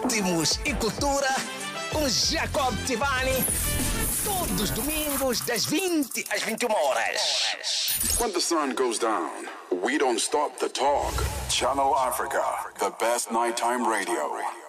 Ritmos e cultura com Jacob Tivani. Todos os domingos das 20 às 21 horas. When the sun goes down, we don't stop the talk. Channel Africa, the best nighttime radio.